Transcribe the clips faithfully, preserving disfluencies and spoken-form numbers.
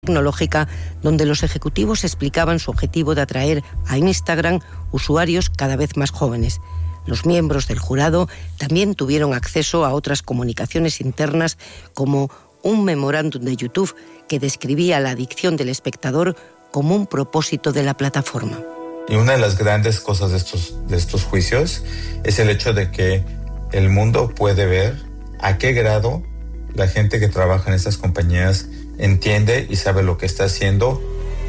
tecnológica donde los ejecutivos explicaban su objetivo de atraer a Instagram usuarios cada vez más jóvenes. Los miembros del jurado también tuvieron acceso a otras comunicaciones internas, como un memorándum de YouTube que describía la adicción del espectador como un propósito de la plataforma. Y una de las grandes cosas de estos, de estos juicios es el hecho de que el mundo puede ver a qué grado la gente que trabaja en estas compañías entiende y sabe lo que está haciendo.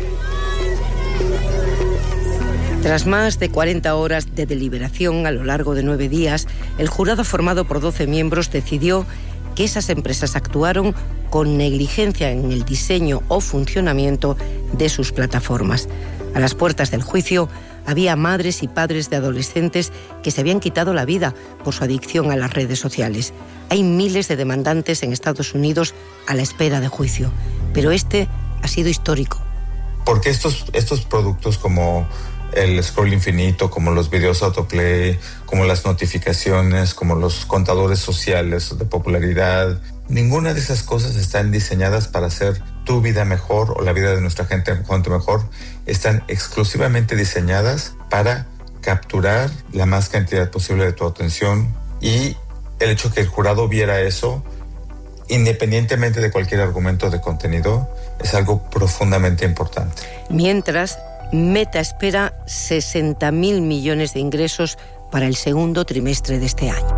Tras más de cuarenta horas de deliberación a lo largo de nueve días, el jurado formado por doce miembros decidió que esas empresas actuaron con negligencia en el diseño o funcionamiento de sus plataformas. A las puertas del juicio había madres y padres de adolescentes que se habían quitado la vida por su adicción a las redes sociales. Hay miles de demandantes en Estados Unidos a la espera de juicio, pero este ha sido histórico. Porque estos, estos productos como el scroll infinito, como los videos autoplay, como las notificaciones, como los contadores sociales de popularidad, ninguna de esas cosas están diseñadas para hacer tu vida mejor o la vida de nuestra gente mejor. Están exclusivamente diseñadas para capturar la más cantidad posible de tu atención, y el hecho que el jurado viera eso, independientemente de cualquier argumento de contenido, es algo profundamente importante. Mientras, Meta espera sesenta mil millones de ingresos para el segundo trimestre de este año.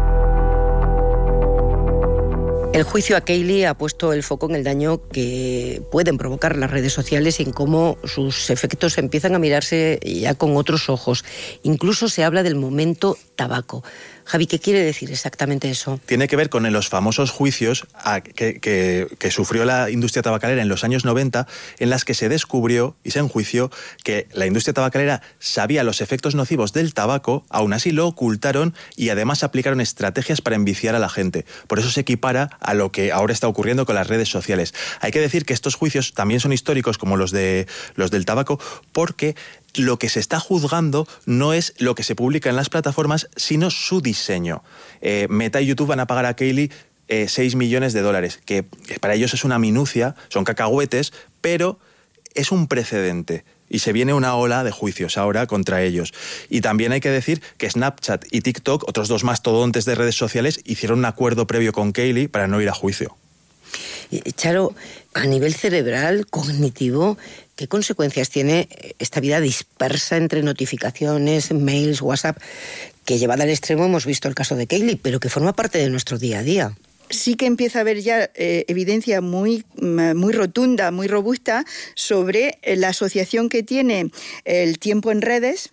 El juicio a Kaylee ha puesto el foco en el daño que pueden provocar las redes sociales y en cómo sus efectos empiezan a mirarse ya con otros ojos. Incluso se habla del momento tabaco. Javi, ¿qué quiere decir exactamente eso? Tiene que ver con los famosos juicios a, que, que, que sufrió la industria tabacalera en los años noventa, en las que se descubrió y se enjuició que la industria tabacalera sabía los efectos nocivos del tabaco, aún así lo ocultaron y además aplicaron estrategias para enviciar a la gente. Por eso se equipara a lo que ahora está ocurriendo con las redes sociales. Hay que decir que estos juicios también son históricos, como los, de, los del tabaco, porque lo que se está juzgando no es lo que se publica en las plataformas, sino su diseño. Eh, Meta y YouTube van a pagar a Kaylee eh, seis millones de dólares, que para ellos es una minucia, son cacahuetes, pero es un precedente. Y se viene una ola de juicios ahora contra ellos. Y también hay que decir que Snapchat y TikTok, otros dos mastodontes de redes sociales, hicieron un acuerdo previo con Kaylee para no ir a juicio. Charo, a nivel cerebral, cognitivo, ¿qué consecuencias tiene esta vida dispersa entre notificaciones, mails, WhatsApp, que llevada al extremo hemos visto el caso de Kaylee, pero que forma parte de nuestro día a día? Sí que empieza a haber ya eh, evidencia muy, muy rotunda, muy robusta sobre la asociación que tiene el tiempo en redes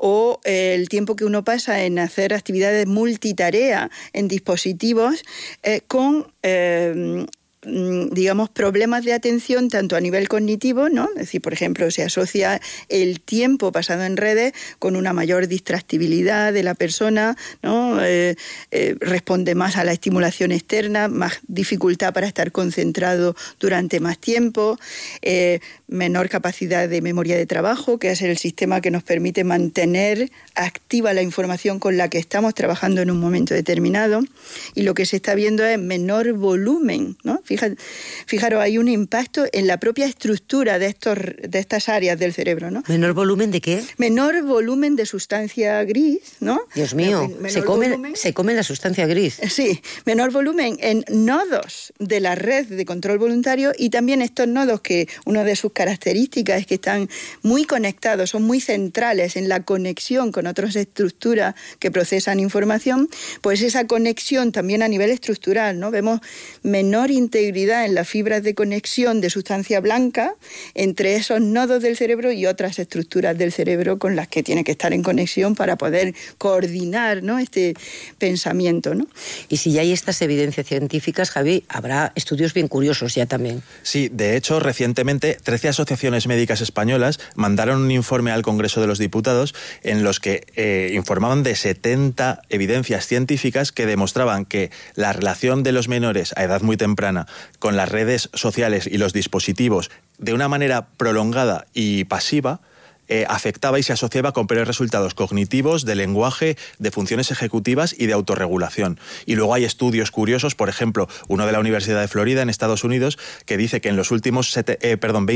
o el tiempo que uno pasa en hacer actividades multitarea en dispositivos eh, con Eh, digamos, problemas de atención tanto a nivel cognitivo, ¿no? Es decir, por ejemplo, se asocia el tiempo pasado en redes con una mayor distractibilidad de la persona, ¿no? Eh, eh, responde más a la estimulación externa, más dificultad para estar concentrado durante más tiempo, eh, menor capacidad de memoria de trabajo, que es el sistema que nos permite mantener activa la información con la que estamos trabajando en un momento determinado, y lo que se está viendo es menor volumen, ¿no? Fijaros, hay un impacto en la propia estructura de, estos, de estas áreas del cerebro, ¿no? ¿Menor volumen de qué? Menor volumen de sustancia gris, ¿no? Dios mío, se come, se come la sustancia gris. Sí, menor volumen en nodos de la red de control voluntario, y también estos nodos que una de sus características es que están muy conectados, son muy centrales en la conexión con otras estructuras que procesan información, pues esa conexión también a nivel estructural, ¿no? Vemos menor integridad en las fibras de conexión de sustancia blanca entre esos nodos del cerebro y otras estructuras del cerebro con las que tiene que estar en conexión para poder coordinar, ¿no?, este pensamiento, ¿no? Y si ya hay estas evidencias científicas, Javi, habrá estudios bien curiosos ya también. Sí, de hecho, recientemente trece asociaciones médicas españolas mandaron un informe al Congreso de los Diputados en los que eh, informaban de setenta evidencias científicas que demostraban que la relación de los menores a edad muy temprana con las redes sociales y los dispositivos de una manera prolongada y pasiva eh, afectaba y se asociaba con peores resultados cognitivos, de lenguaje, de funciones ejecutivas y de autorregulación. Y luego hay estudios curiosos, por ejemplo, uno de la Universidad de Florida en Estados Unidos, que dice que en los últimos sete, eh, perdón, veinte